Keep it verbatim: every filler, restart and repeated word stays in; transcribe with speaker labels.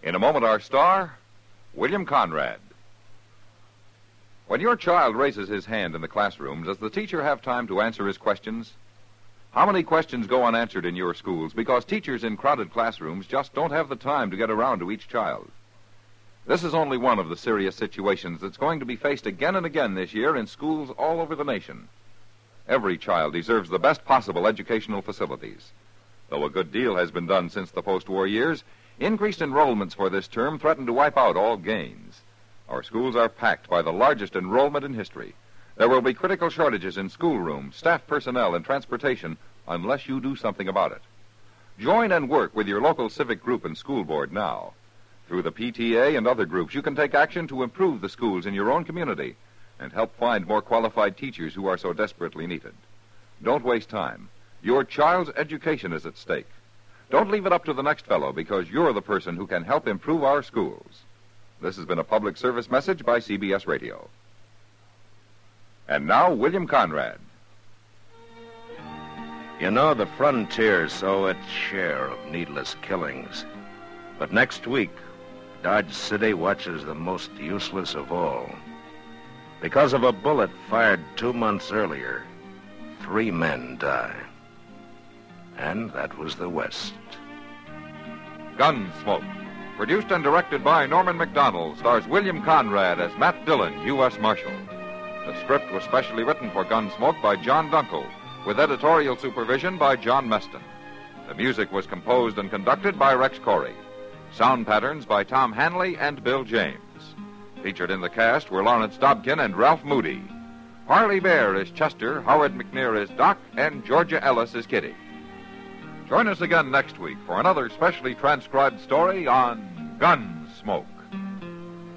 Speaker 1: In a moment, our star, William Conrad. When your child raises his hand in the classroom, does the teacher have time to answer his questions? How many questions go unanswered in your schools because teachers in crowded classrooms just don't have the time to get around to each child? This is only one of the serious situations that's going to be faced again and again this year in schools all over the nation. Every child deserves the best possible educational facilities. Though a good deal has been done since the post-war years, increased enrollments for this term threaten to wipe out all gains. Our schools are packed by the largest enrollment in history. There will be critical shortages in schoolrooms, staff personnel, and transportation unless you do something about it. Join and work with your local civic group and school board now. Through the P T A and other groups, you can take action to improve the schools in your own community and help find more qualified teachers who are so desperately needed. Don't waste time. Your child's education is at stake. Don't leave it up to the next fellow because you're the person who can help improve our schools. This has been a public service message by C B S Radio. And now, William Conrad.
Speaker 2: You know, the frontier's so its share of needless killings. But next week, Dodge City watches the most useless of all. Because of a bullet fired two months earlier, three men die. And that was the West.
Speaker 1: Gunsmoke. Produced and directed by Norman Macdonald, stars William Conrad as Matt Dillon, U S Marshal. The script was specially written for Gunsmoke by John Dunkel, with editorial supervision by John Meston. The music was composed and conducted by Rex Corey. Sound patterns by Tom Hanley and Bill James. Featured in the cast were Lawrence Dobkin and Ralph Moody. Harley Bear is Chester, Howard McNear is Doc, and Georgia Ellis is Kitty. Join us again next week for another specially transcribed story on Gunsmoke.